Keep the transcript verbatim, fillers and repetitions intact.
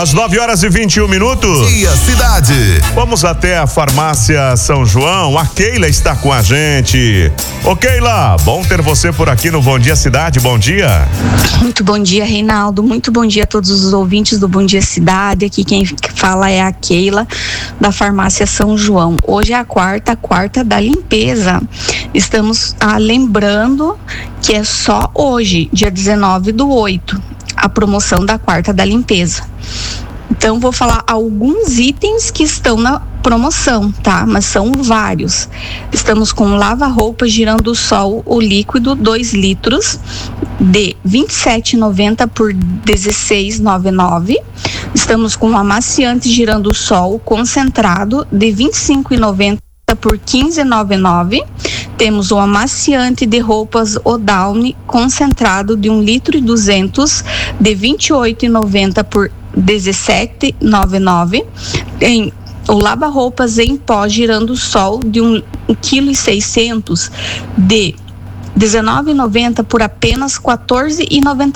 Às nove horas e vinte e um minutos. Dia Cidade. Vamos até a farmácia São João. A Keila está com a gente. Ô Keila, bom ter você por aqui no Bom Dia Cidade. Bom dia. Muito bom dia, Reinaldo. Muito bom dia a todos os ouvintes do Bom Dia Cidade. Aqui quem fala é a Keila, da farmácia São João. Hoje é a quarta, quarta da limpeza. Estamos ah, lembrando que é só hoje, dia dezenove do oito, a promoção da quarta da limpeza. Então vou falar alguns itens que estão na promoção, tá? Mas são vários. Estamos com lava-roupa girando o sol, o líquido, dois litros, de vinte e sete reais e noventa centavos por dezesseis reais e noventa e nove centavos. Estamos com um amaciante girando o sol concentrado de vinte e cinco reais e noventa centavos por quinze reais e noventa e nove centavos. Temos um amaciante de roupas O'Downy concentrado de um litro e duzentos de vinte e oito reais e noventa centavos por dezessete reais e noventa e nove centavos. Tem o lava-roupas em pó girando o sol de um quilo e seiscentos de dezenove reais e noventa centavos por apenas quatorze reais e noventa